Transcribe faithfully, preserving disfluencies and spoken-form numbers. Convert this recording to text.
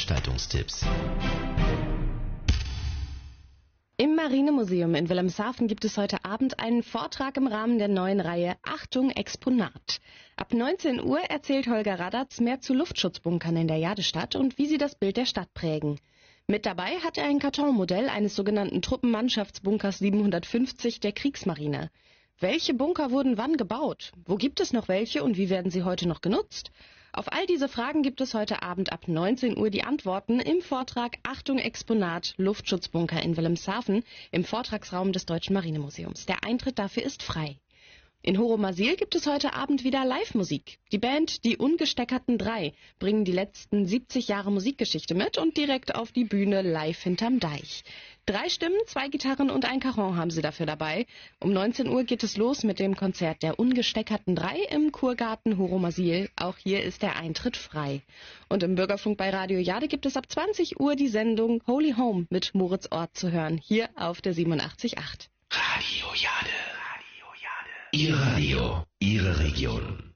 Veranstaltungstipps. Im Marinemuseum in Wilhelmshaven gibt es heute Abend einen Vortrag im Rahmen der neuen Reihe Achtung Exponat. Ab neunzehn Uhr erzählt Holger Radatz mehr zu Luftschutzbunkern in der Jadestadt und wie sie das Bild der Stadt prägen. Mit dabei hat er ein Kartonmodell eines sogenannten Truppenmannschaftsbunkers siebenhundertfünfzig der Kriegsmarine. Welche Bunker wurden wann gebaut? Wo gibt es noch welche und wie werden sie heute noch genutzt? Auf all diese Fragen gibt es heute Abend ab neunzehn Uhr die Antworten im Vortrag Achtung Exponat Luftschutzbunker in Wilhelmshaven im Vortragsraum des Deutschen Marinemuseums. Der Eintritt dafür ist frei. In Horomasil gibt es heute Abend wieder Live-Musik. Die Band Die Ungesteckerten Drei bringen die letzten siebzig Jahre Musikgeschichte mit und direkt auf die Bühne live hinterm Deich. Drei Stimmen, zwei Gitarren und ein Cajon haben sie dafür dabei. Um neunzehn Uhr geht es los mit dem Konzert der Ungesteckerten Drei im Kurgarten Horomasil. Auch hier ist der Eintritt frei. Und im Bürgerfunk bei Radio Jade gibt es ab zwanzig Uhr die Sendung Holy Home mit Moritz Ort zu hören, hier auf der siebenundachtzig Komma acht. Radio Jade. Radio Jade. Ihr Radio, Ihre Region.